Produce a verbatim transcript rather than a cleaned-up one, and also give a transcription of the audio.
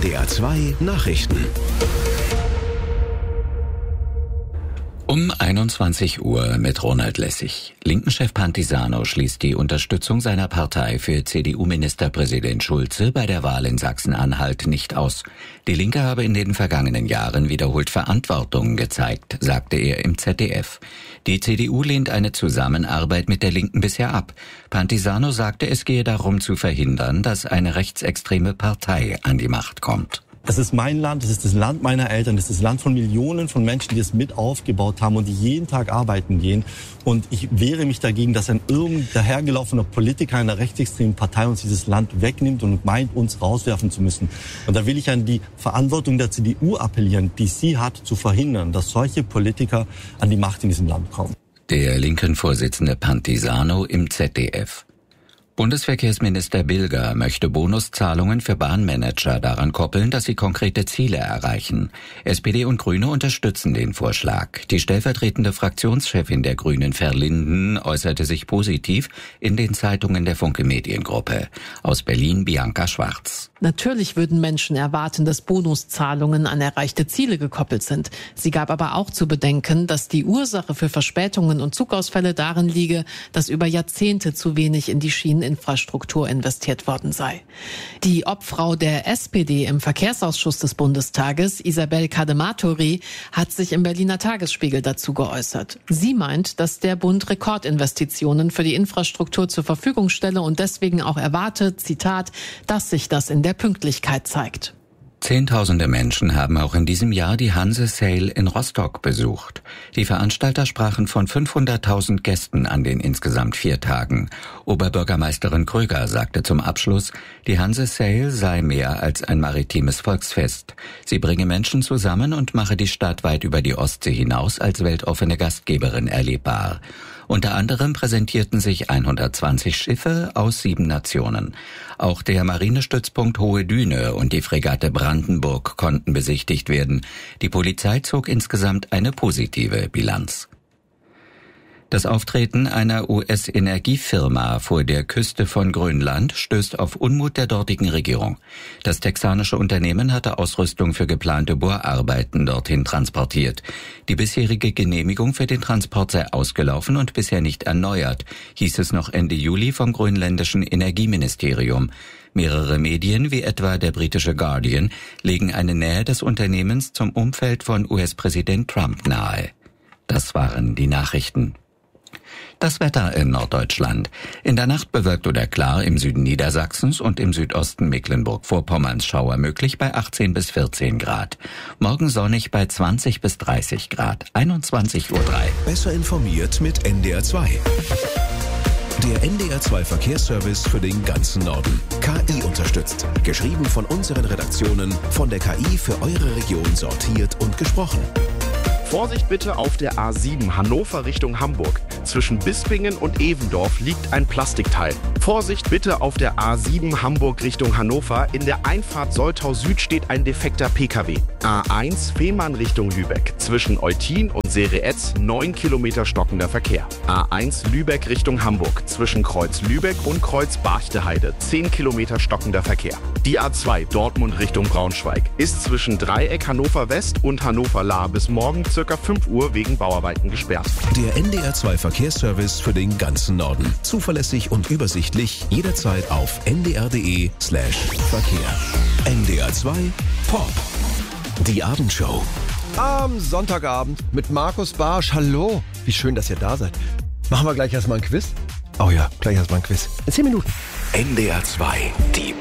D R zwei Nachrichten. Um einundzwanzig Uhr mit Ronald Lessig. Linken-Chef Pantisano schließt die Unterstützung seiner Partei für C D U-Ministerpräsident Schulze bei der Wahl in Sachsen-Anhalt nicht aus. Die Linke habe in den vergangenen Jahren wiederholt Verantwortung gezeigt, sagte er im Z D F. Die C D U lehnt eine Zusammenarbeit mit der Linken bisher ab. Pantisano sagte, es gehe darum zu verhindern, dass eine rechtsextreme Partei an die Macht kommt. Es ist mein Land, es ist das Land meiner Eltern, es ist das Land von Millionen von Menschen, die es mit aufgebaut haben und die jeden Tag arbeiten gehen. Und ich wehre mich dagegen, dass ein irgendein dahergelaufener Politiker einer rechtsextremen Partei uns dieses Land wegnimmt und meint, uns rauswerfen zu müssen. Und da will ich an die Verantwortung der C D U appellieren, die sie hat, zu verhindern, dass solche Politiker an die Macht in diesem Land kommen. Der linken Vorsitzende Pantisano im Z D F. Bundesverkehrsminister Bilger möchte Bonuszahlungen für Bahnmanager daran koppeln, dass sie konkrete Ziele erreichen. S P D und Grüne unterstützen den Vorschlag. Die stellvertretende Fraktionschefin der Grünen Verlinden äußerte sich positiv in den Zeitungen der Funke Mediengruppe. Aus Berlin Bianca Schwarz. Natürlich würden Menschen erwarten, dass Bonuszahlungen an erreichte Ziele gekoppelt sind. Sie gab aber auch zu bedenken, dass die Ursache für Verspätungen und Zugausfälle darin liege, dass über Jahrzehnte zu wenig in die Schieneninfrastruktur investiert worden sei. Die Obfrau der S P D im Verkehrsausschuss des Bundestages, Isabel Cadematori, hat sich im Berliner Tagesspiegel dazu geäußert. Sie meint, dass der Bund Rekordinvestitionen für die Infrastruktur zur Verfügung stelle und deswegen auch erwarte, Zitat, dass sich das in der Pünktlichkeit zeigt. Zehntausende Menschen haben auch in diesem Jahr die Hanse Sale in Rostock besucht. Die Veranstalter sprachen von fünfhunderttausend Gästen an den insgesamt vier Tagen. Oberbürgermeisterin Kröger sagte zum Abschluss, die Hanse Sale sei mehr als ein maritimes Volksfest. Sie bringe Menschen zusammen und mache die Stadt weit über die Ostsee hinaus als weltoffene Gastgeberin erlebbar. Unter anderem präsentierten sich hundertzwanzig Schiffe aus sieben Nationen. Auch der Marinestützpunkt Hohe Düne und die Fregatte Brandenburg konnten besichtigt werden. Die Polizei zog insgesamt eine positive Bilanz. Das Auftreten einer U S-Energiefirma vor der Küste von Grönland stößt auf Unmut der dortigen Regierung. Das texanische Unternehmen hatte Ausrüstung für geplante Bohrarbeiten dorthin transportiert. Die bisherige Genehmigung für den Transport sei ausgelaufen und bisher nicht erneuert, hieß es noch Ende Juli vom grönländischen Energieministerium. Mehrere Medien, wie etwa der britische Guardian, legen eine Nähe des Unternehmens zum Umfeld von U S-Präsident Trump nahe. Das waren die Nachrichten. Das Wetter in Norddeutschland. In der Nacht bewölkt oder klar im Süden Niedersachsens und im Südosten Mecklenburg-Vorpommerns Schauer möglich bei achtzehn bis vierzehn Grad. Morgen sonnig bei zwanzig bis dreißig Grad. einundzwanzig Uhr drei. Besser informiert mit N D R zwei. Der N D R zwei Verkehrsservice für den ganzen Norden. K I unterstützt. Geschrieben von unseren Redaktionen, von der K I für eure Region sortiert und gesprochen. Vorsicht bitte auf der A sieben Hannover Richtung Hamburg. Zwischen Bispingen und Evendorf liegt ein Plastikteil. Vorsicht bitte auf der A sieben Hamburg Richtung Hannover. In der Einfahrt Soltau Süd steht ein defekter P K W. A eins Fehmarn Richtung Lübeck. Zwischen Eutin und Sereetz neun Kilometer stockender Verkehr. A eins Lübeck Richtung Hamburg. Zwischen Kreuz Lübeck und Kreuz Barchteheide zehn Kilometer stockender Verkehr. Die A zwei Dortmund Richtung Braunschweig ist zwischen Dreieck Hannover West und Hannover Lahr bis morgen circa fünf Uhr wegen Bauarbeiten gesperrt. Der N D R zwei Verkehrsservice für den ganzen Norden. Zuverlässig und übersichtlich, jederzeit auf n d r punkt d e slash Verkehr. N D R zwei Pop. Die Abendshow. Am Sonntagabend mit Markus Barsch. Hallo, wie schön, dass ihr da seid. Machen wir gleich erstmal ein Quiz? Oh ja, gleich erstmal ein Quiz. In zehn Minuten. N D R zwei, die